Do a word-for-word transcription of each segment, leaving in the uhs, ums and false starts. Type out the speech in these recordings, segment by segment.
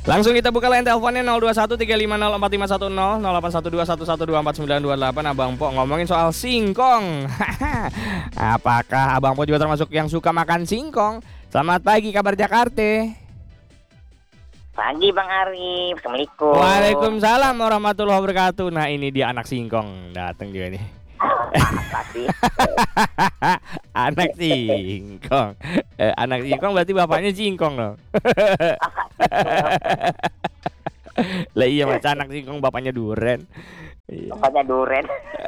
Langsung kita buka line teleponnya nol dua satu tiga lima nol empat lima satu nol nol delapan satu dua satu satu dua empat sembilan dua delapan. Abang Po ngomongin soal singkong. Apakah Abang Po juga termasuk yang suka makan singkong? Selamat pagi kabar Jakarta. Pagi Bang Arif, Assalamualaikum. Waalaikumsalam warahmatullahi wabarakatuh. Nah ini dia anak singkong datang juga nih. Anak singkong, eh, anak singkong berarti bapaknya singkong loh. Lah iya mas, anak singkong bapaknya duren. Bapaknya duren.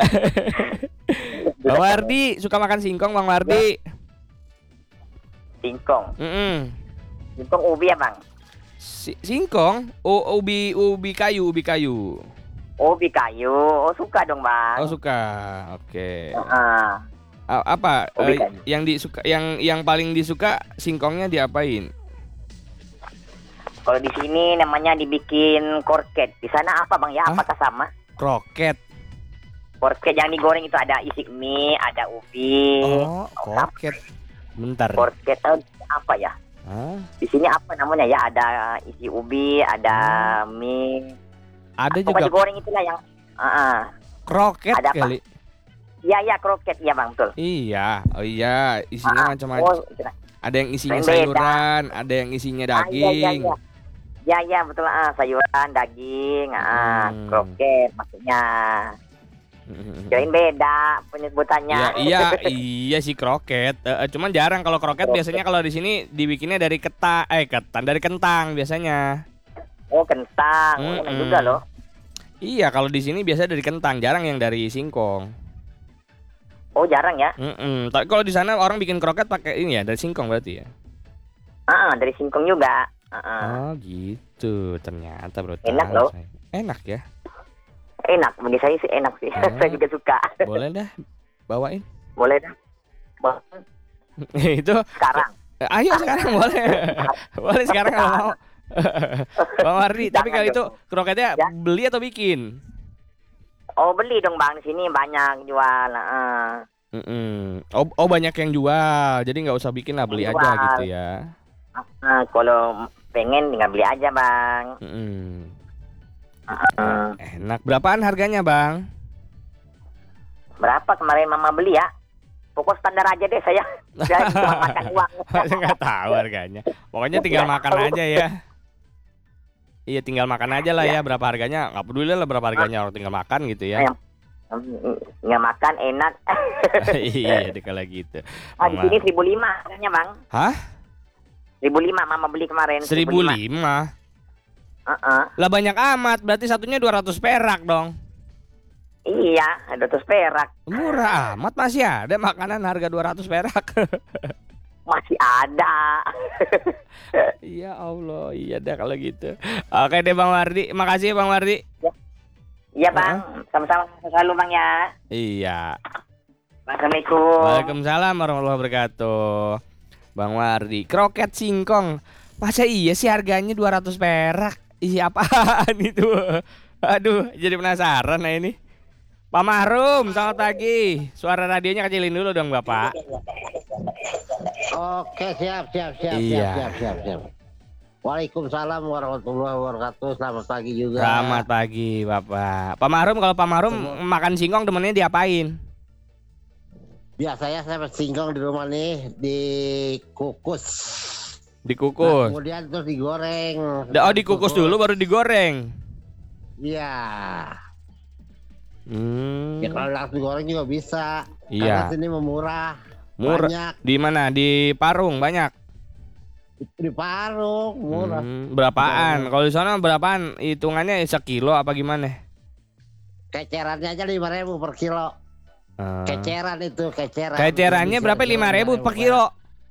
Bang Wardi suka makan singkong Bang Wardi? Singkong. Mm -mm. Singkong ubi ya Bang? Si singkong, oh, ubi ubi kayu ubi kayu. Ubi kayu, oh suka dong Bang. Oh suka, oke. Okay. Uh, apa ubi uh, yang disuka, yang yang paling disuka singkongnya diapain? Kalau di sini namanya dibikin korket. Di sana apa Bang ya? Hah? Apakah sama? Kroket. Korket yang digoreng itu ada isi mie, ada ubi. Oh, kroket. Bentar. Korket uh, apa ya? Hah? Di sini apa namanya ya? Ada isi ubi, ada mie. Ada apa juga digoreng itulah yang uh -uh. kroket ada kali. Iya iya kroket ya Bang, betul. Iya, oh iya, isinya ah, macam-macam. oh, ada yang isinya beda. sayuran, ada yang isinya daging. Ah, iya, iya, iya. Ya ya betul ah sayuran, daging, ah hmm. kroket maksudnya. Kirain beda penyebutannya. Ya, iya iya sih kroket. Uh, cuman jarang kalau kroket, kroket. Biasanya kalau di sini dibikinnya dari ketan, eh ketan dari kentang biasanya. Oh kentang, mm -mm. enak juga loh. Iya kalau di sini biasa dari kentang, jarang yang dari singkong. Oh jarang ya? Mm -mm. Tapi kalau di sana orang bikin kroket pakai ini ya dari singkong berarti ya? Ah dari singkong juga. Uh -uh. Oh gitu, ternyata bro. Enak loh. Saya. Enak ya? Enak, bagi saya sih enak sih. Oh, saya juga suka. Boleh dah, bawain. Boleh dah. Itu. Sekarang. Ayo sekarang boleh. Boleh sekarang kalau mau. Bang Wardi, tapi kali itu kroketnya ya? Beli atau bikin? Oh beli dong Bang, di sini banyak jual. Uh. Mm -mm. Oh, oh banyak yang jual, jadi nggak usah bikin lah, beli jual. Aja gitu ya. Uh, kalau pengen tinggal beli aja Bang. Mm -mm. Uh. Enak. Berapaan harganya Bang? Berapa kemarin Mama beli ya? Pokok standar aja deh saya. Saya cuma makan uang. Saya nggak tahu harganya. Pokoknya tinggal makan aja ya. Iya tinggal makan aja lah ya, ya. Berapa harganya nggak peduli lah berapa harganya, orang tinggal makan gitu ya. Nggak makan enak. Iya deh kalau gitu. Ah, di sini seribu lima harganya Bang. Hah? Seribu lima Mama beli kemarin. Seribu lima. Uh -uh. Lah banyak amat, berarti satunya dua ratus perak dong. Iya, dua ratus perak. Murah amat, masih ada makanan harga dua ratus perak. Masih ada. Ya Allah, iya deh kalau gitu. Oke deh Bang Wardi, makasih ya Bang Wardi. Iya Bang, sama-sama selalu Bang ya. Iya. Assalamualaikum. Waalaikumsalam warahmatullahi wabarakatuh. Bang Wardi, kroket singkong. Masa iya sih harganya dua ratus perak? Iya apaan itu? Aduh, jadi penasaran nah ini. Pak Mahrum, selamat pagi. Suara radionya kecilin dulu dong Bapak. Oke, siap, siap, siap, iya. siap, siap, siap, siap. Waalaikumsalam warahmatullahi wabarakatuh. Selamat pagi juga. Selamat pagi, Bapak. Pak Mahrum, kalau Pak Mahrum Selamat. makan singkong temennya diapain? Biasanya saya singkong di rumah nih dikukus. Dikukus. Nah, kemudian terus digoreng. Oh, dikukus dulu baru digoreng. Iya. Hmm. Ya kalau langsung digoreng juga bisa. Iya. Karena sini murah. Murah. Banyak. Di mana? Di Parung banyak. Di Parung murah. Hmm, berapaan? Kalau di sana berapaan? Hitungannya sekilo apa gimana? Kecerannya aja lima ribu per kilo. Hmm. Keceran itu keceran. Kecerannya berapa? lima ribu per kilo.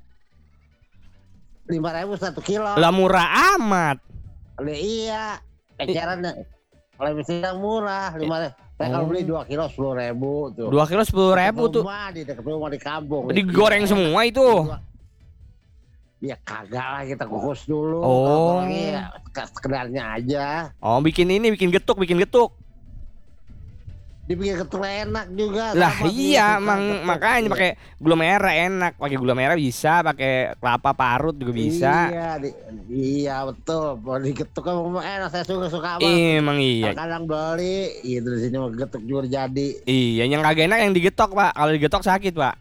lima ribu satu kilo. Lah murah amat. Lah iya. Kecerannya. Kalau misalnya murah lima ribu. Saya kalau beli dua kilo sepuluh ribu tuh. dua kilo sepuluh ribu tuh. Di dekat rumah di kampung. Digoreng semua itu. Ya kagak lah, kita kukus dulu. Oh. Ya, sekedarnya aja. Oh bikin ini, bikin getuk, bikin getuk. dibikin ketuk enak juga. Lah sama sih, iya, suka emang ketuk. makanya Iya. pakai gula merah enak, pakai gula merah bisa, pakai kelapa parut juga bisa. Iya, di- iya betul. Kalau diketuk emang enak, saya suka suka apa. Emang iya. Kadang beli, gitu di sini mah getuk juga jadi. Iya, yang kagak enak yang digetok, Pak. Kalau digetok sakit, Pak.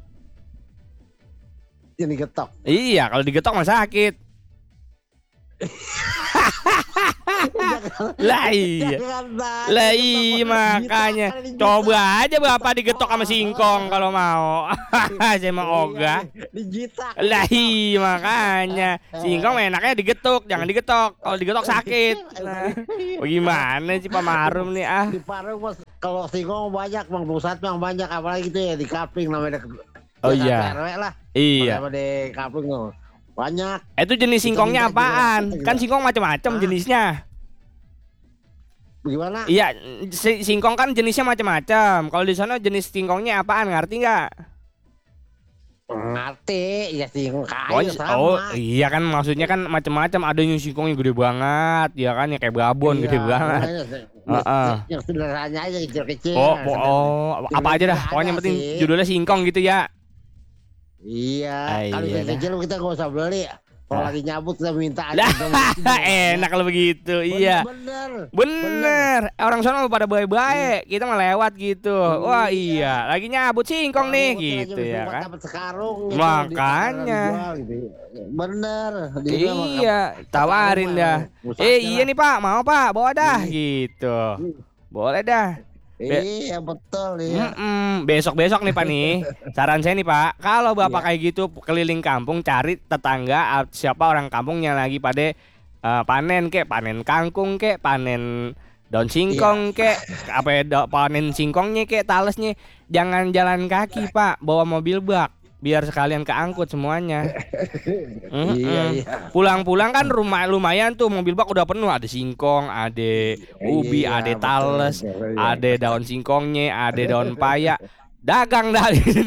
Yang digetok. Iya, kalau digetok mah sakit. Lah iya. Lah iya makanya. Coba aja Bapak digetok sama singkong kalau mau. Saya mah ogah. Digitak. Lah iya makanya. Singkong enaknya digetuk, jangan digetok. Kalau digetok sakit. Nah, bagaimana sih Pak Marum nih ah? Di Parung mas, kalau singkong banyak, bang pusat bang banyak, apalagi gitu ya di kapling namanya. Oh Ya, iya. R W lah. Iya. Sama di kapling tuh. Banyak. Itu jenis singkongnya Kita minta apaan? juga. Kan singkong macam-macam Ah. jenisnya. Gimana? Iya, si- singkong kan jenisnya macam-macam. Kalau di sana jenis singkongnya apaan? Ngerti nggak? Ngerti, ya singkong Oh, kayu sama. oh, iya kan maksudnya kan macam-macam. Ada yang singkong yang gede banget, ya kan yang kayak babon gede Iya, banget. makanya, Heeh. Yang sederhananya aja kecil-kecil. Oh, oh, oh, apa aja dah. Ada Pokoknya yang penting sih. judulnya singkong gitu ya. Iya, Ah, kalau iya kecil kita nggak usah beli. Kalau Ah. lagi nyabut kita minta aja. Lah, kita mau- enak kalau begitu. Iya. Bener. Bener, orang sana pada baik-baik, kita mah lewat gitu. Wah iya, lagi nyabut singkong nih gitu ya kan. Dapat sekarung. gitu, Makanya. dijual gitu. Bener. Dia bilang, Iya, tawarin sekarung dah. mah, pusatnya Eh iya lah. nih Pak, mau Pak, bawa dah Iya. gitu. Boleh dah. Iya betul ya. Mm-mm. Besok-besok nih Pak nih, saran saya nih Pak, kalau Bapak Iya. kayak gitu keliling kampung cari tetangga ah, siapa orang kampung yang lagi pada eh, panen kek, panen kangkung kek, panen daun singkong kek, apa ya, da- panen singkongnya kek, talesnya. Jangan jalan kaki Pak, bawa mobil bak biar sekalian keangkut semuanya. Mm-mm. Iya iya. Pulang-pulang kan rumah lumayan tuh mobil bak udah penuh, ada singkong, ada ubi, Iya, ada betul, tales, betul, iya. ada daun singkongnya, ada daun paya. Dagang dah gitu.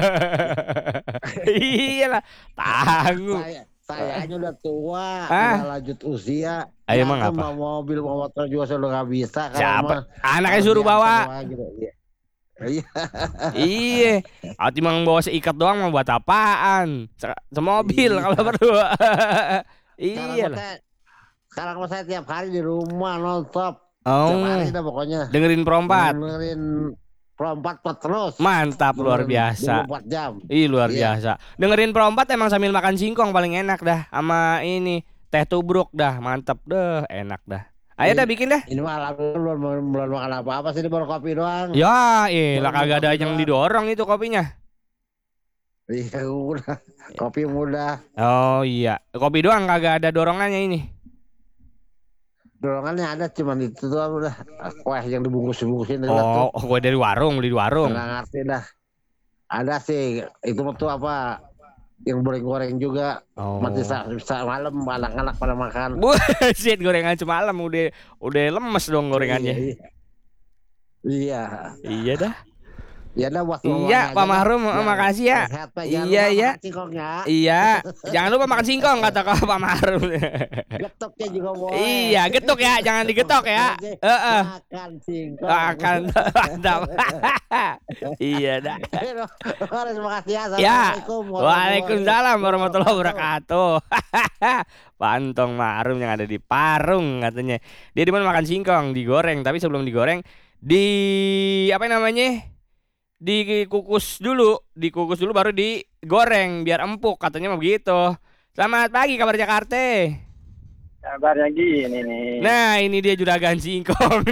Iyalah, tanggung. Saya sayanya udah tua, Ah. udah lanjut usia. Ah, emang Aku apa? mau mobil mau motor juga saya udah nggak bisa. kalau Siapa? mah Anaknya harus suruh diantar bawa. doang gitu. Iya. Iya. Iya. Ati mang bawa seikat doang mau buat apaan? Se- Semobil Iya. kalau perlu. Sekarang Iya mah lah. saya- Sekarang mah saya tiap hari di rumah nonstop. Tiap Oh, hari dah pokoknya. dengerin perompat. Dengerin perempat terus. Mantap, luar Dengerin biasa. dua puluh empat jam. Ih luar Iya. biasa. Dengerin perompat emang sambil makan singkong paling enak dah. Sama ini teh tubruk dah, mantap deh, enak dah. Ayo dah bikin dah. Ini mah alhamdulillah belum belum makan apa-apa sih, ini baru kopi doang. Ya, eh lah Baru kagak ada kopi yang doang. didorong itu kopinya. Iya udah, kopi mudah. Oh iya, kopi doang kagak ada dorongannya ini. Dorongannya ada cuman itu doang udah. Kue yang dibungkus-bungkusin udah tuh. Oh, gue dari warung, beli di warung. Nggak ngerti dah. Ada sih, itu mah tuh apa? Yang goreng-goreng juga. Oh. Masih sa- sa- malam anak-anak pada makan. Buset, gorengan semalam udah udah lemes dong gorengannya. Iya. Iya. Iya dah. Iya dah buat Iya, semuanya Pak aja Mahrum, dah. makasih ya. Sehat, Pak. Jangan Iya, lupa iya. makan singkong ya. Iya, jangan lupa makan singkong kata kau Pak Mahrum. Getoknya juga boleh. Iya, getuk ya, jangan digetok ya. Heeh. Makan singkong. Akan mantap. Iya dah. Terima kasih ya. Ya. Assalamualaikum. Waalaikumsalam warahmatullahi wabarakatuh. Pantong Marum yang ada di Parung katanya. Dia di mana makan singkong, digoreng, tapi sebelum digoreng di apa namanya? Dikukus dulu, dikukus dulu baru digoreng biar empuk katanya mah begitu. Selamat pagi kabar Jakarta. Kabarnya gini nih. Nah, ini dia juragan singkong.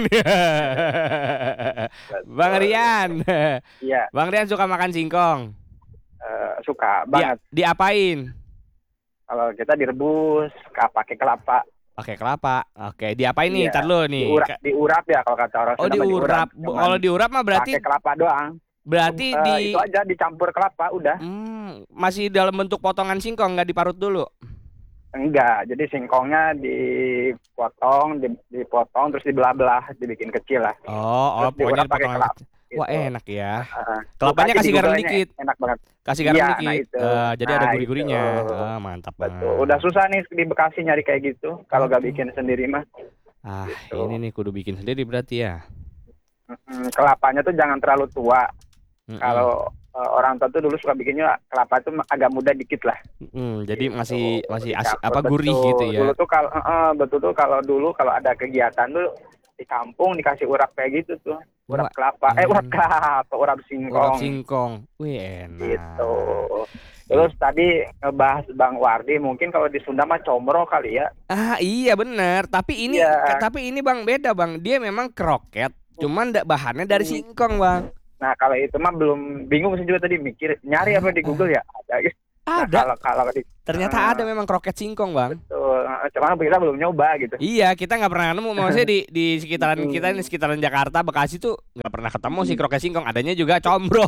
Bang Rian. Iya, Bang Rian suka makan singkong. eh, suka Dia, banget. diapain? Kalau kita direbus, ka- pakai kelapa. Pakai kelapa. Oke, diapain nih? Iya. Ntar lu nih. Diurap, Ka- diurap ya kalau kata orang Oh, Sunda mah diurap. Cuman Kalau diurap mah berarti pakai kelapa doang. berarti Eh, di itu aja dicampur kelapa udah. Hmm, masih dalam bentuk potongan singkong, nggak diparut dulu. Enggak, jadi singkongnya dipotong, di- dipotong terus dibelah-belah, dibikin kecil lah. Oh, oh Terus pokoknya diurap pakai potongan kelapa. kecil. Wah, gitu. enak ya. Heeh. Kelapanya Buka aja kasih di garam Google-nya, dikit. Enak banget. Kasih garam Iya, nah dikit. itu. Eh, jadi ada Nah, gurih-gurihnya. itu. Ah, mantap Betul. banget. Udah susah nih di Bekasi nyari kayak gitu. Kalau nggak bikin sendiri mah. Ah, gitu. ini nih kudu bikin sendiri berarti ya. mm, kelapanya tuh jangan terlalu tua. Mm-mm. Kalau uh, orang tua tuh dulu suka bikinnya kelapa itu agak muda dikit lah. Mm, jadi Gitu. masih masih asik, Dicampur, apa gurih betul. gitu ya. Dulu tuh kalau uh, betul tuh kalau dulu kalau ada kegiatan tuh di kampung dikasih urap kayak gitu tuh. Urap Wah, kelapa, eh urap hmm. kelapa, urap Urap singkong. singkong. Wih, enak. Gitu. Terus tadi ngebahas Bang Wardi, mungkin kalau di Sunda mah comro kali ya. Ah, iya bener. Tapi ini Iya. tapi ini Bang beda, Bang. Dia memang kroket, cuman da- bahannya dari Hmm. singkong, Bang. Nah kalau itu mah belum bingung sih juga tadi mikir nyari apa di Google ya ada. Nah, Ada. kalau kalau di Ternyata Ah. ada memang kroket singkong, Bang. tuh, cuman kita belum nyoba gitu. Iya, kita nggak pernah nemu. Maksudnya di di sekitaran Hmm. kita ini sekitaran Jakarta, Bekasi tuh nggak pernah ketemu sih kroket singkong. Adanya juga combro.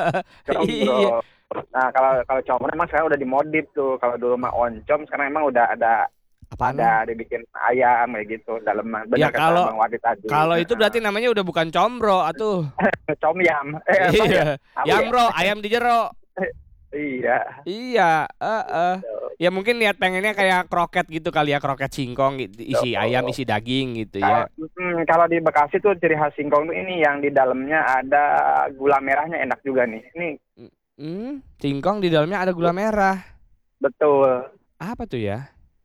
Iya. Comro. Nah kalau kalau comro emang sekarang udah dimodif tuh. Kalau dulu mah oncom, sekarang emang udah ada Apaan? ada dibikin ayam kayak gitu dalam. Benar Ya, kata kalau- Bang Wardi tadi. Kalau itu berarti namanya udah bukan combro atuh. comyam. Eh, apa ya? Iya. Apa ya? Yamro, ayam di jero. Iya. Iya, heeh. Ya mungkin niat pengennya kayak kroket gitu kali ya, kroket singkong gitu, isi Betul. ayam, isi daging gitu Kalau, ya. mm, kalau di Bekasi tuh ciri khas singkong tuh ini yang di dalamnya ada gula merahnya enak juga nih. Ini Hmm, singkong di dalamnya ada gula merah. betul. Apa tuh ya?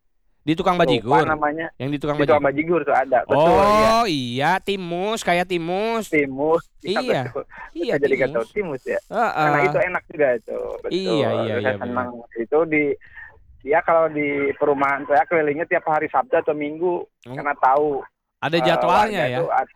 Di tukang Lupa bajigur. namanya. Yang di tukang Di tukang bajigur. bajigur tuh ada. Betul ya. Oh, iya, timus, kayak timus. Timus. Iya. betul. Iya, Jadi gak tahu timus. timus ya. Heeh. Karena itu enak juga itu. Betul. Iya, iya, Saya iya, senang itu di ya kalau di perumahan saya kelilingnya tiap hari Sabtu atau Minggu Oh. karena tahu Ada eh, jadwalnya warga ya. itu ad-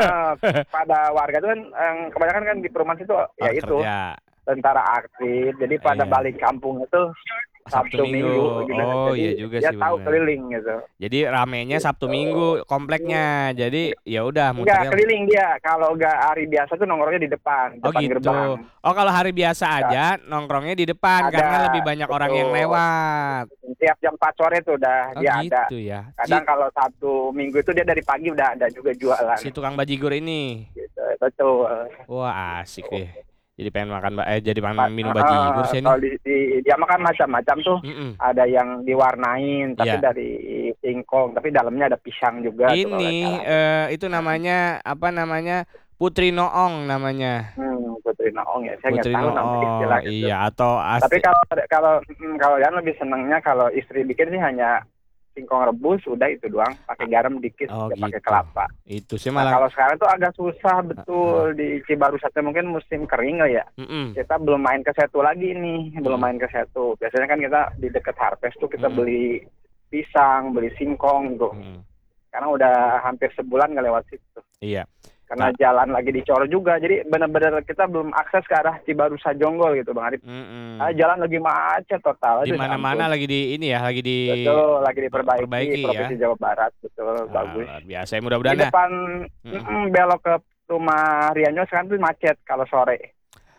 eh, pada warga itu kan yang kebanyakan kan di perumahan itu ya Oh, itu kerja. tentara aktif. Jadi pada Iya. balik kampung itu Sabtu Sabtu, Minggu. Minggu. gitu. Oh, Jadi iya juga dia sih, tahu bener. keliling gitu. Jadi ramenya Sabtu Gitu. Minggu kompleknya. Jadi ya udah Enggak muternya. keliling dia. Kalau enggak hari biasa tuh nongkrongnya di depan, Oh depan gitu. gerbang. Oh kalau hari biasa aja nongkrongnya di depan Ada, karena lebih banyak orang yang betul. lewat. Tiap jam empat sore tuh udah Oh dia ada. gitu ya. Kadang Si, kalau Sabtu Minggu itu dia dari pagi udah ada juga jualan. si tukang bajigur ini. Gitu. Betul. Wah asik deh. Jadi pengen makan ba- eh jadi pengen Pa- minum ah, bajigur sih Kalau ini. di, di dia makan macam-macam tuh. Mm-mm. Ada yang diwarnain tapi Iya. dari singkong, tapi dalamnya ada pisang juga. tuh kalau Ini nggak salah. eh, itu namanya apa namanya? Putri Noong namanya. Hmm, Putri Noong ya. Saya nggak Putri tahu nama Noong. istilah gitu. Iya atau as Tapi kalau kalau hmm, kalau Yan lebih senangnya kalau istri bikin sih hanya singkong rebus, udah itu doang, pakai garam dikit, Oh, nggak pakai gitu. kelapa. itu sih Nah, malah. kalau sekarang tuh agak susah betul di Cibarusatnya, mungkin musim kering kali ya. Mm-mm. Kita belum main ke Setu lagi nih, belum Hmm. main ke Setu. Biasanya kan kita di dekat Harvest tuh kita Hmm. beli pisang, beli singkong tuh. Mm-mm. Karena udah hampir sebulan nggak lewat situ. Iya. Karena jalan lagi dicor juga, jadi benar-benar kita belum akses ke arah Cibarusa Jonggol gitu Bang Arif. Mm-mm. Ah, jalan lagi macet total. Di Aduh, mana-mana ampun. lagi di ini ya, lagi di Betul, lagi diperbaiki perbaiki ya. Provinsi Jawa Barat, betul, Ah, bagus. luar biasa ya, Di mudah-mudahan ya. depan Mm-mm. mm, belok ke rumah Rianyo sekarang tuh macet kalau sore.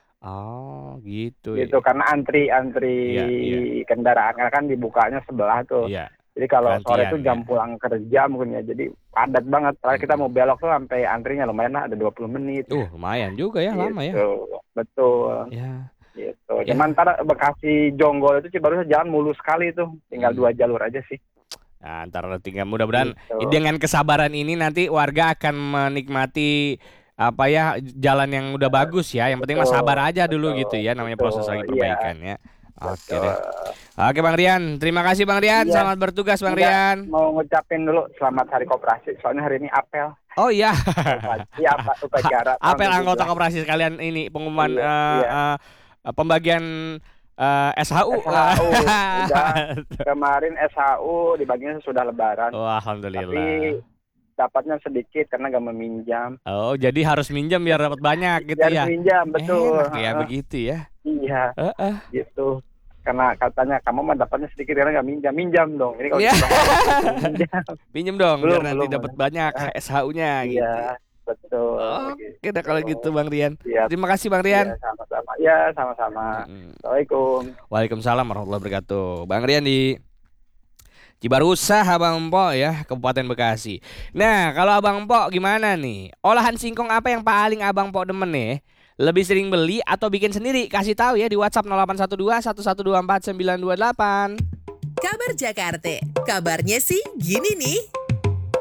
Oh, gitu. Gitu karena antri-antri Iya, iya. kendaraan karena kan dibukanya sebelah tuh. Iya. Jadi kalau sore Gantian, tuh jam ya. pulang kerja mungkin ya. Jadi padat banget. Terakhir kita mau belok tuh sampai antrinya lumayan lah ada dua puluh menit. Uh, lumayan juga ya, lama ya. Gitu. Betul. Ya. Gitu. Ya. Cuman ntar Bekasi Jonggol itu baru jalan mulus sekali tuh. Tinggal Hmm. dua jalur aja sih. Nah, ntar tinggal mudah-mudahan Gitu. dengan kesabaran ini nanti warga akan menikmati apa ya jalan yang udah bagus ya. Yang penting mah Betul, sabar aja dulu betul, gitu ya, namanya betul, proses lagi iya. perbaikan ya. Oke Betul. deh. Oke Bang Rian, terima kasih Bang Rian. Iya. Selamat bertugas Bang Enggak, Rian. mau ngucapin dulu selamat hari koperasi. Soalnya hari ini apel. Oh iya. Iya, apa upacara. Apel tahun anggota tujuh belas. koperasi sekalian ini pengumuman Iya, eh, iya. eh, pembagian eh, S H U. S H U, udah. Kemarin S H U dibaginya sudah lebaran. Oh, alhamdulillah. Tapi dapatnya sedikit karena gak meminjam. Oh, jadi harus minjem biar dapat banyak gitu Biar ya. minjam, betul. Enak ya Heeh. begitu ya. Iya, Heeh. gitu. Karena katanya kamu mah dapatnya sedikit karena nggak minjam, minjam dong. Ini kalau Iya. kita minjam. Pinjem dong Belum, biar nanti belum. dapat banyak S H U-nya gitu. Iya, betul. Oke dah kalau gitu Bang Rian. Iya, Terima kasih Bang Rian. iya, sama-sama. Ya, sama-sama. Mm. Assalamualaikum. Waalaikumsalam warahmatullahi wabarakatuh. Bang Rian di Cibarusa, Abang Empok ya, Kabupaten Bekasi. Nah, kalau Abang Empok gimana nih? Olahan singkong apa yang paling Abang Empok demen nih? Lebih sering beli atau bikin sendiri? Kasih tahu ya di WhatsApp nol delapan satu dua satu satu dua empat sembilan dua delapan. Kabar Jakarta, kabarnya sih gini nih.